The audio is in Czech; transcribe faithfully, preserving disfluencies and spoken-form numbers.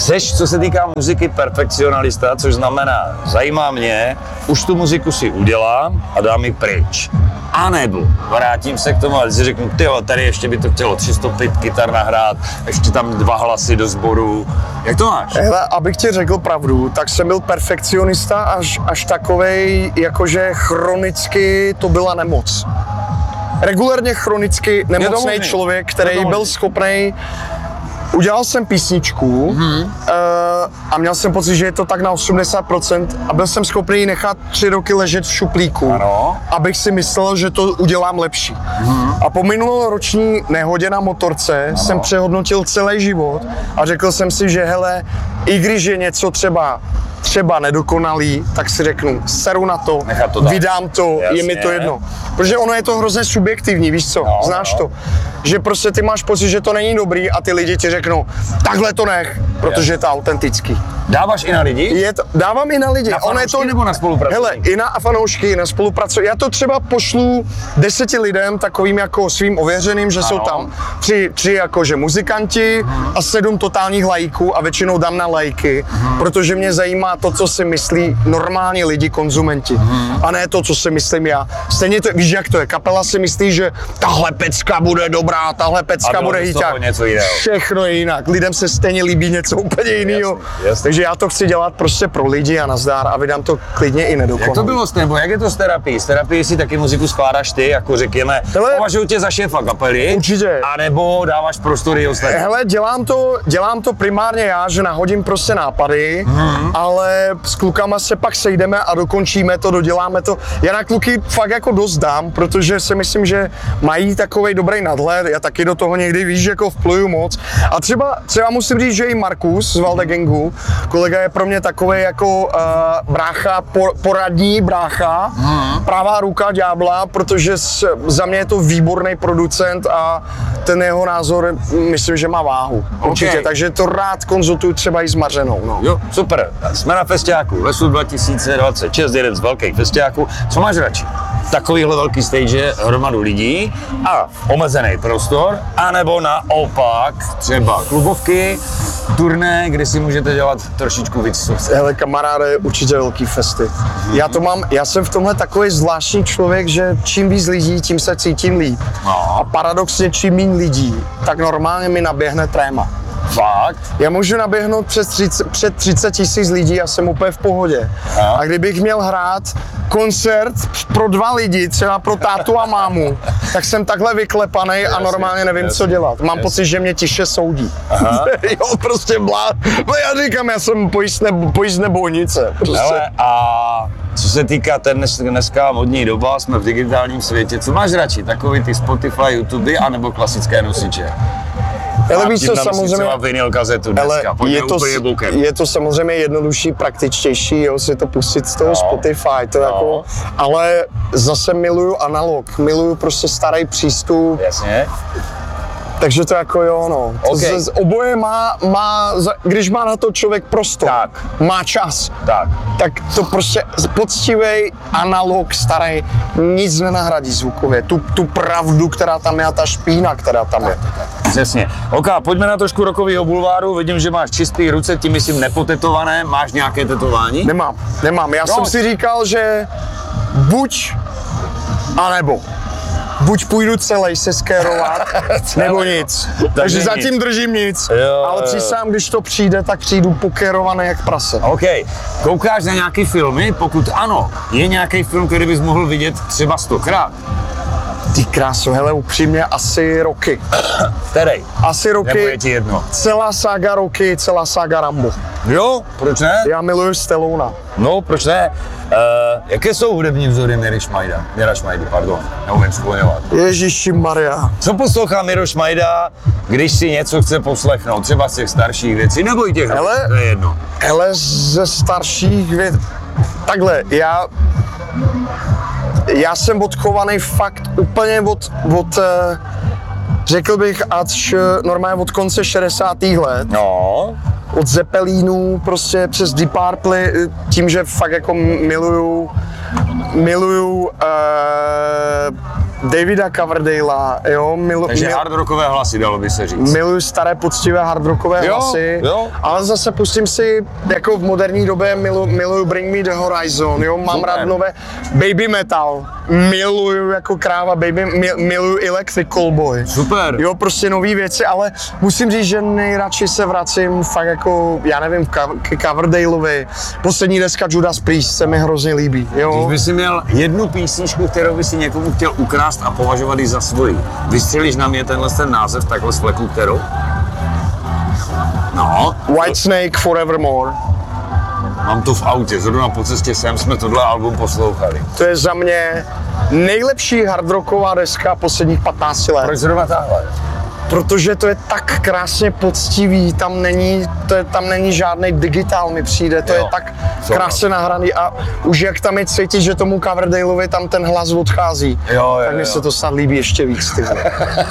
Seš, co se týká muziky, perfekcionalista, což znamená, zajímá mě, už tu muziku si udělám a dám ji pryč. A nebo vrátím se k tomu a si řeknu, tyjo, tady ještě by to chtělo tři sta pět kytar nahrát, ještě tam dva hlasy do sboru. Jak to máš? Hele, abych ti řekl pravdu, tak jsem byl perfekcionista až, až takovej, jakože chronicky to byla nemoc. Regulérně chronicky nemocný člověk, který byl schopný. Udělal jsem písničku mm-hmm. uh, a měl jsem pocit, že je to tak na osmdesát procent a byl jsem schopný ji nechat tři roky ležet v šuplíku, ano. Abych si myslel, že to udělám lepší. Mm-hmm. A po minuloroční nehodě na motorce ano. jsem přehodnotil celý život a řekl jsem si, že hele, i když je něco třeba třeba nedokonalý, tak si řeknu, seru na to, to vydám to, jasně. Je mi to jedno. Protože ono je to hrozně subjektivní, víš co, no, znáš no. to. Že prostě ty máš pocit, že to není dobrý a ty lidi ti řeknou, takhle to nech, protože je to autentický. Dáváš i na lidi? Je to, dávám i na lidi. Na fanoušky to, nebo na spolupracovníky? Hele, i na fanoušky, na spolupracovníky. Já to třeba pošlu deseti lidem, takovým jako svým ověřeným, že ano. jsou tam tři, tři jakože muzikanti hmm. a sedm totálních lajků a většinou dám na lajky, hmm. protože mě zajímá to, co si myslí normální lidi, konzumenti. Hmm. A ne to, co si myslím já. Stejně to, víš jak to je, kapela si myslí, že tahle pecka bude dobrá, tahle pecka bude hiťák. Všechno je jinak. Lidem se stejně líbí něco úplně jiného. Takže já to chci dělat prostě pro lidi a nazdár a vydám to klidně i nedokonalý. Jak to bylo s tebou? Jak je to s terapií? S terapií si taky muziku skládáš ty, jako řekněme, hele, považuji tě za šéfa kapely? Určitě. A nebo dáváš prostory ostatní? Hele, dělám to, dělám to primárně já, že nahodím prostě nápady, hmm. ale s klukama se pak sejdeme a dokončíme to, doděláme to. Já na kluky fakt jako dost dám, protože si myslím, že mají takovej dobrý nadhled, já taky do toho někdy víš, jako vpluju moc. A třeba, třeba musím říct, že i Markus z Valde Gangu, kolega je pro mě takový jako uh, brácha, por, poradní brácha, mm. pravá ruka ďábla, protože s, za mě je to výborný producent a ten jeho názor, myslím, že má váhu. Určitě, okay. Takže to rád konzultuju třeba i s Mařenou. No. Jo, super. Jsme na festiáku Lesu dva tisíce dvacet šest, jeden z velkých festiáků. Co máš radši? Takovýhle velký stage, hromadu lidí a omezený prostor, anebo naopak třeba klubovky, turné, kde si můžete dělat trošičku víc. Hele, kamaráde, určitě velký festy. Mm-hmm. Já to mám, já jsem v tomhle takový zvláštní člověk, že čím víc lidí, tím se cítím líp. No. A paradoxně, čím méně lidí, tak normálně mi naběhne tréma. Fakt? Já můžu naběhnout před třicet, před třicet tisíc lidí a jsem úplně v pohodě. A? a kdybych měl hrát koncert pro dva lidi, třeba pro tátu a mámu, tak jsem takhle vyklepanej a normálně nevím, jasně, co dělat. Mám jasně. pocit, že mě tiše soudí. Jo, prostě blá. No já říkám, já jsem pojízdné, pojízdné bojnice. Prostě. Hele, a co se týká ten dnes, dneska modní doba, jsme v digitálním světě. Co máš radši? Takový ty Spotify, YouTube, anebo klasické nosiče? Ale víš co, samozřejmě, vinyl kazetu dneska, je to, je to samozřejmě jednodušší, praktičtější, jo, si to pustit z toho no. Spotify, to no. jako, ale zase miluju analog, miluju prostě starý přístup. Jasně. Takže to jako jo, no. Okay. Z, oboje má, má, když má na to člověk prostor, tak. má čas, tak. tak to prostě poctivý analog starý nic nenahradí zvukově. Tu, tu pravdu, která tam je a ta špína, která tam je. Přesně. OK, pojďme na trošku rockovýho bulváru. Vidím, že máš čistý ruce, tím myslím nepotetované. Máš nějaké tetování? Nemám, nemám. Já no. jsem si říkal, že buď a nebo. Buď půjdu celý se skérovat, nebo nic. Takže zatím nic. Držím nic, jo, ale přísám, když to přijde, tak přijdu pokérovaný jak prase. OK. Koukáš na nějaký filmy? Pokud ano, je nějaký film, který bys mohl vidět třeba stokrát? Ty kráso, hele, upřímně asi Rocky. Který? Asi Rocky. Nebo je ti jedno? Celá sága Rocky, celá sága Rambo. Jo, proč ne? Já miluju Stallona. No, proč ne? Uh, jaké jsou hudební vzory Míry Šmajda? Míra Šmajdy, pardon, neumím skloňovat. Ježiši Maria. Co poslouchá Míro Šmajda, když si něco chce poslechnout? Třeba z těch starších věcí, nebo i těch hele, to je jedno. Hele, ze starších věcí, takhle, já... Já jsem odchovaný fakt úplně od, od řekl bych, až normálně od konce šedesátých let. No. Od Zeppelínů, prostě přes Deep Purple, tím, že fakt jako miluju, miluju uh, Davida Coverdale'a, jo, milu, Takže mil, hard rockové hlasy, dalo by se říct. miluju staré poctivé hard rockové Jo, hlasy, jo. ale zase pustím si, jako v moderní době milu, miluju Bring Me The Horizon, jo, mám Super. rád nové baby metal, miluju jako kráva baby, mil, miluju Electric Callboy. Super. Jo, prostě nový věci, ale musím říct, že nejradši se vracím fakt jako, já nevím, k Coverdaleovi. Poslední deska Judas Priest se mi hrozně líbí, jo. Když by si měl jednu písničku, kterou by si někomu chtěl ukrást a považovat ji za svoji, vystřelíš na mě tenhle ten název takhle s fleku, kterou? No. Whitesnake Forevermore. Mám to v autě, zrovna po cestě sem jsme tohle album poslouchali. To je za mě nejlepší hardrocková deska posledních patnácti let. Proč zrovna tahle? Protože to je tak krásně poctivý, tam není, to je, tam není žádný digitál mi přijde, to Jo, je tak co? krásně nahraný a už jak tam je cítit, že tomu Coverdaleovi tam ten hlas odchází, Jo, jo, tak mi jo. se to snad líbí ještě víc. Ty.